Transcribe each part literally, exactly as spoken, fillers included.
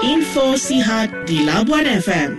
Info Sihat di Labuan F M.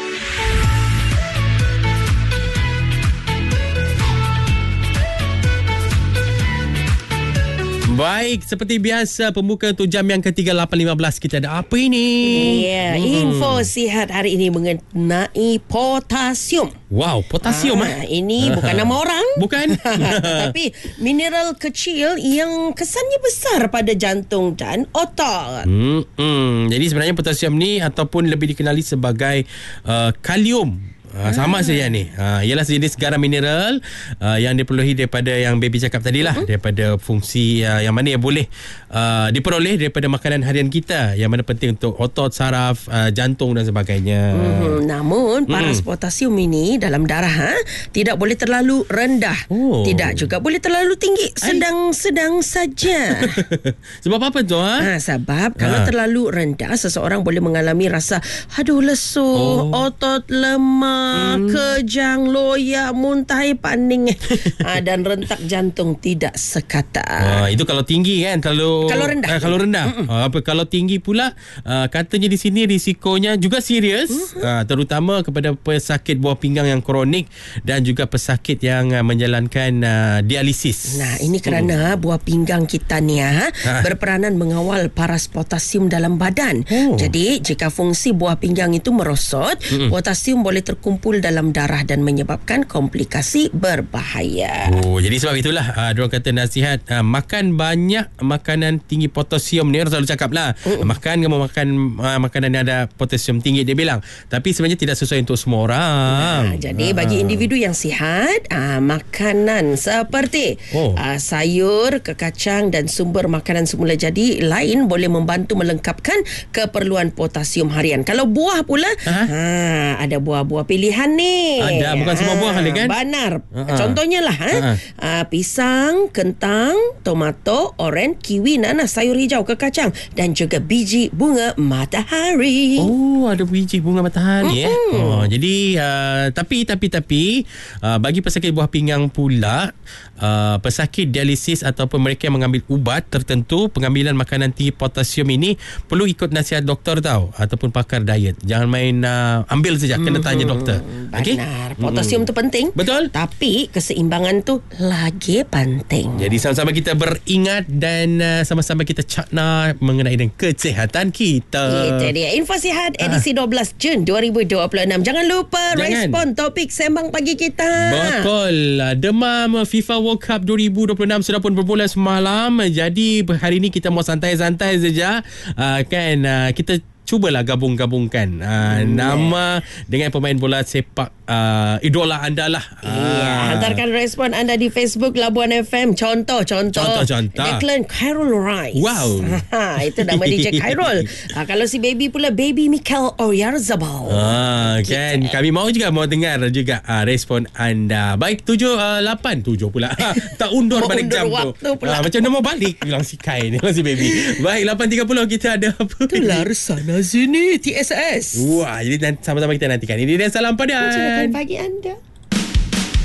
Baik, seperti biasa pembuka untuk jam yang ketiga lapan lima belas kita ada apa ini? Ya, yeah, hmm. info sihat hari ini mengenai potasium. Wow, potasium ah, eh? Ini bukan nama orang. Bukan. Tapi mineral kecil yang kesannya besar pada jantung dan otot. Hmm, hmm. Jadi sebenarnya potasium ni ataupun lebih dikenali sebagai uh, kalium. Ha, sama ah. saja ni. Ha, ialah sejenis garam mineral uh, yang diperoleh daripada yang baby cakap tadilah, uh-huh. daripada fungsi uh, yang mana yang boleh uh, diperoleh daripada makanan harian kita, yang mana penting untuk otot, saraf, uh, jantung dan sebagainya. Uh-huh. Namun paras uh-huh. potasium ini dalam darah ha, tidak boleh terlalu rendah, oh. tidak juga boleh terlalu tinggi, sedang-sedang saja. Sebab apa tu? Ha? Ha, sebab ha. kalau terlalu rendah, seseorang boleh mengalami rasa aduh lesuh, oh. otot lemah, Hmm. kejang, loyak, muntah, paning ha, dan rentak jantung tidak sekata. Ha, itu kalau tinggi kan, kalau kalau rendah. Uh, kalau rendah. Ha, apa kalau tinggi pula, uh, katanya di sini risikonya juga serius, uh-huh. uh, terutama kepada pesakit buah pinggang yang kronik dan juga pesakit yang uh, menjalankan uh, dialisis. Nah, ini kerana uh. buah pinggang kita ni ha, ha. berperanan mengawal paras potasium dalam badan. Oh. Jadi, jika fungsi buah pinggang itu merosot, uh-huh. potasium boleh terkumpul kumpul dalam darah dan menyebabkan komplikasi berbahaya. Oh, jadi sebab itulah uh, diorang kata nasihat uh, makan banyak makanan tinggi potasium ni. Orang selalu cakap lah, uh-uh. makan kamu makan uh, makanan yang ada potasium tinggi, dia bilang. Tapi sebenarnya tidak sesuai untuk semua orang. Nah, jadi uh. bagi individu yang sihat, uh, makanan seperti oh. uh, sayur, kekacang dan sumber makanan semula jadi lain boleh membantu melengkapkan keperluan potasium harian. Kalau buah pula, uh-huh. ha, ada buah-buah pilihan ni. Ada, bukan semua buah ada kan? Benar. Uh-huh. Contohnya lah, ha? uh-huh. uh, pisang, kentang, tomato, oren, kiwi, nanas, sayur hijau, kekacang dan juga biji bunga matahari. Oh, ada biji bunga matahari uh-huh. eh. Oh, jadi uh, tapi tapi tapi uh, bagi pesakit buah pinggang pula, uh, pesakit dialisis ataupun mereka yang mengambil ubat tertentu, pengambilan makanan tinggi potasium ini perlu ikut nasihat doktor tau, ataupun pakar diet. Jangan main uh, ambil saja, kena tanya doktor. Okay? Benar. Potasium tu penting. Betul. Tapi keseimbangan tu lagi penting. Jadi sama-sama kita beringat dan uh, sama-sama kita cakna mengenai dengan kesihatan kita. Itu dia. Info Sihat edisi dua belas Jun dua ribu dua puluh enam. Jangan lupa Jangan. respon topik sembang pagi kita. Betul. Demam FIFA World Cup dua ribu dua puluh enam sudah pun bermula semalam. Jadi hari ini kita mau santai-santai saja. Uh, kan uh, kita cubalah gabung-gabungkan uh, hmm, nama yeah. dengan pemain bola sepak uh, idola anda lah. Ya, yeah. uh. hantarkan respon anda di Facebook Labuan F M. Contoh, contoh. Contoh-contoh. Declan Khairul Rice. Wow. Itu nama D J Khairul. uh, kalau si baby pula, baby Mikel Oyarzabal. Ah, kan. Kita. Kami mau juga mau dengar juga uh, respon anda. Baik, tujuh, uh, lapan, tujuh pula. Tak undur balik jam tu. Uh, macam nak mau balik bilang si Kai ni, si baby. Baik, lapan tiga puluh kita ada apa? Tular sana sini T S S. Wah, jadi sama-sama kita nantikan. Ini dia Salam Padan. Selamat pagi anda.